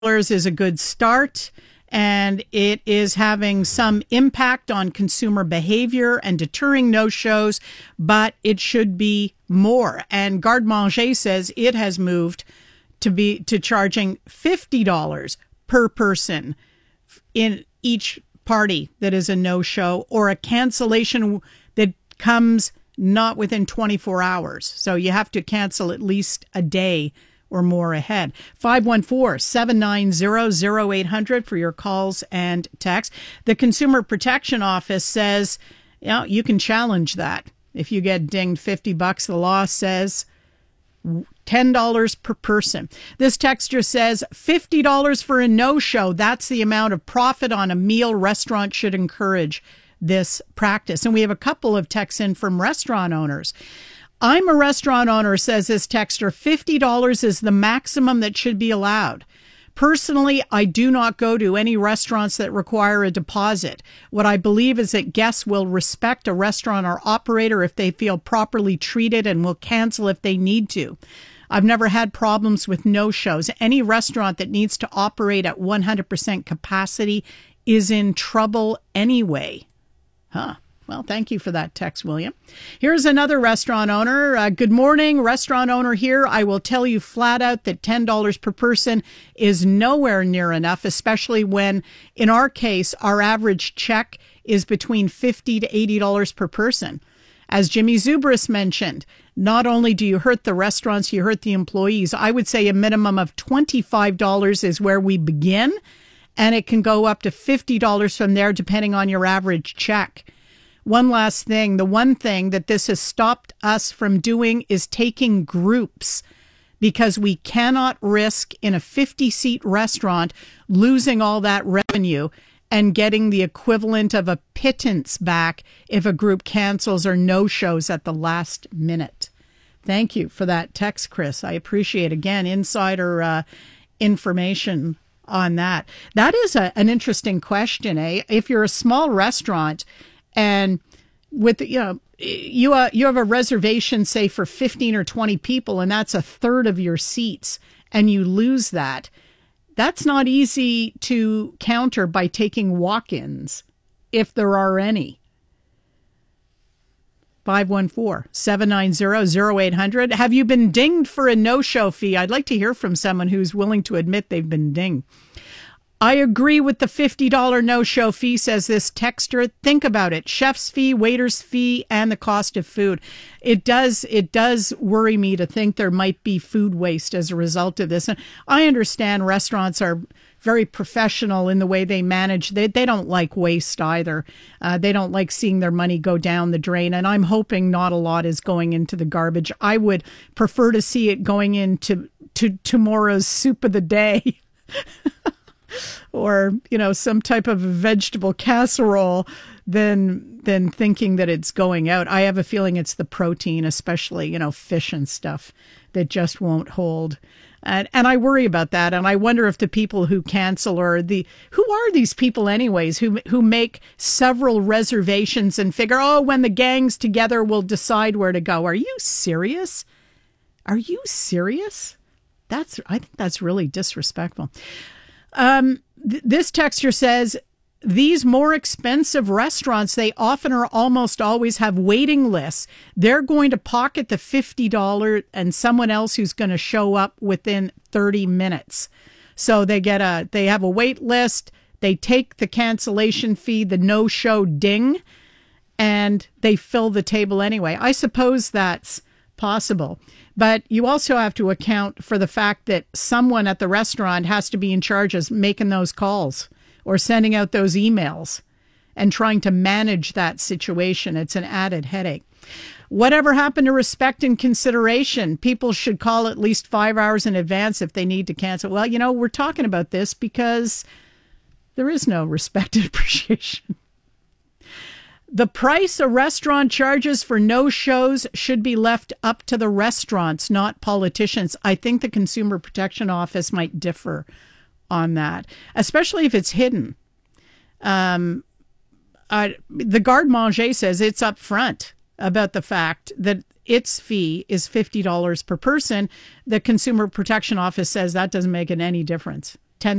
is a good start, and it is having some impact on consumer behavior and deterring no-shows, but it should be more. And Garde Manger says it has moved to charging $50 per person in each party that is a no-show or a cancellation that comes not within 24 hours. So you have to cancel at least a day or more ahead. 514-790-0800 for your calls and texts. The Consumer Protection Office says, you can challenge that. If you get dinged $50, the law says $10 per person. This texter says $50 for a no-show. That's the amount of profit on a meal. Restaurant should encourage this practice. And we have a couple of texts in from restaurant owners. I'm a restaurant owner, says this texter. $50 is the maximum that should be allowed. Personally, I do not go to any restaurants that require a deposit. What I believe is that guests will respect a restaurant or operator if they feel properly treated and will cancel if they need to. I've never had problems with no-shows. Any restaurant that needs to operate at 100% capacity is in trouble anyway. Well, thank you for that text, William. Here's another restaurant owner. Good morning, restaurant owner here. I will tell you flat out that $10 per person is nowhere near enough, especially when, in our case, our average check is between $50 to $80 per person. As Jimmy Zubris mentioned, not only do you hurt the restaurants, you hurt the employees. I would say a minimum of $25 is where we begin, and it can go up to $50 from there, depending on your average check. One last thing, the one thing that this has stopped us from doing is taking groups, because we cannot risk in a 50-seat restaurant losing all that revenue and getting the equivalent of a pittance back if a group cancels or no-shows at the last minute. Thank you for that text, Chris. I appreciate, again, insider information on that. That is an interesting question, eh? If you're a small restaurant and with you have a reservation, say, for 15 or 20 people, and that's a third of your seats, and you lose that, that's not easy to counter by taking walk-ins, if there are any. 514-790-0800. Have you been dinged for a no-show fee? I'd like to hear from someone who's willing to admit they've been dinged. I agree with the $50 no-show fee, says this texter. Think about it. Chef's fee, waiter's fee, and the cost of food. It does worry me to think there might be food waste as a result of this. And I understand restaurants are very professional in the way they manage. They don't like waste either. They don't like seeing their money go down the drain. And I'm hoping not a lot is going into the garbage. I would prefer to see it going into tomorrow's soup of the day. Or, some type of vegetable casserole than thinking that it's going out. I have a feeling it's the protein, especially, fish and stuff, that just won't hold. And I worry about that. And I wonder if the people who cancel who are these people anyways, who make several reservations and figure, when the gang's together, we'll decide where to go. Are you serious? Are you serious? I think that's really disrespectful. This texter says, these more expensive restaurants, they often or almost always have waiting lists. They're going to pocket the $50 and someone else who's going to show up within 30 minutes. So they have a wait list. They take the cancellation fee, the no-show ding, and they fill the table anyway. I suppose that's possible. But you also have to account for the fact that someone at the restaurant has to be in charge of making those calls or sending out those emails and trying to manage that situation. It's an added headache. Whatever happened to respect and consideration? People should call at least 5 hours in advance if they need to cancel. Well, we're talking about this because there is no respect and appreciation. The price a restaurant charges for no-shows should be left up to the restaurants, not politicians. I think the Consumer Protection Office might differ on that, especially if it's hidden. The Garde Manger says it's up front about the fact that its fee is $50 per person. The Consumer Protection Office says that doesn't make it any difference.